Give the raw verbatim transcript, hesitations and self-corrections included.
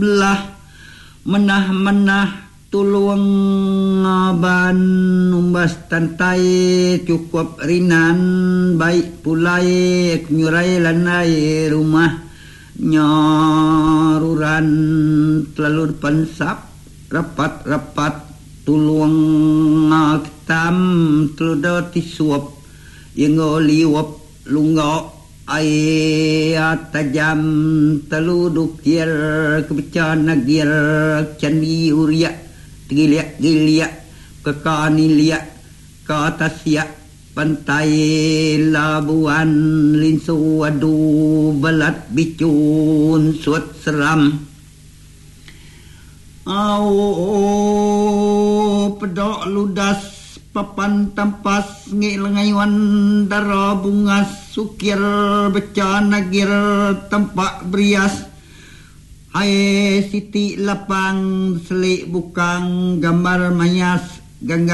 belah menah-menah tulung ban umbas tantai cukup rinan baik pulai nyurai lanai rumah nyaruran telur pensap rapat-rapat tulung kitam telur tisuap yang liwap lunggok ayat tajam teluduk gir kebecan nagir candi uria giliak giliak kekanilia ke atas ya pantai Labuan linsu adu balat bicun suat seram au pedok ludas papan tampas ngi lengaiwan dara bunga sukir becan nagir tempat berias hai siti lapang selik bukang gambar mayas gangga